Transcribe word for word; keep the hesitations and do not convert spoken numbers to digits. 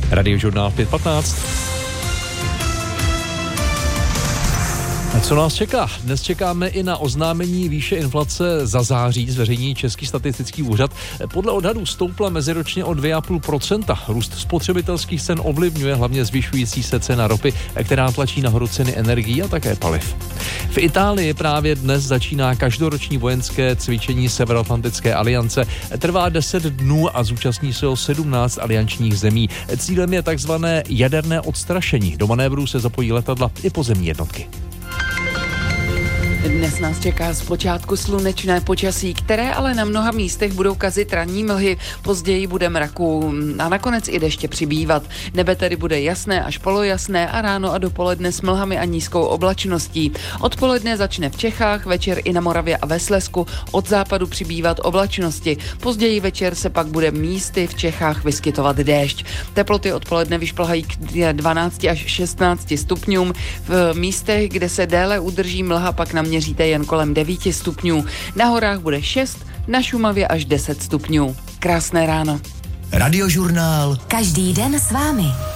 Radiožurnál pět patnáct. Co nás čeká? Dnes čekáme i na oznámení výše inflace za září, zveřejní Český statistický úřad. Podle odhadů stoupla meziročně o dvě celá pět procenta. Růst spotřebitelských cen ovlivňuje hlavně zvyšující se cena ropy, která tlačí nahoru ceny energií a také paliv. V Itálii právě dnes začíná každoroční vojenské cvičení Severoatlantické aliance. Trvá deset dnů a zúčastní se ho sedmnáct aliančních zemí. Cílem je takzvané jaderné odstrašení. Do manévrů se zapojí letadla i pozemní jednotky. Dnes nás čeká zpočátku slunečné počasí, které ale na mnoha místech budou kazit ranní mlhy, později bude mraku a nakonec i deště přibývat. Nebe tedy bude jasné až polojasné a ráno a dopoledne s mlhami a nízkou oblačností. Odpoledne začne v Čechách, večer i na Moravě a ve Slezsku od západu přibývat oblačnosti. Později večer se pak bude místy v Čechách vyskytovat déšť. Teploty odpoledne vyšplhají k dvanácti až šestnácti stupňům. V místech, kde se déle udrží mlha, pak na měříte jen kolem devíti stupňů. Na horách bude šest, na Šumavě až deset stupňů. Krásné ráno. Radiožurnál. Každý den s vámi.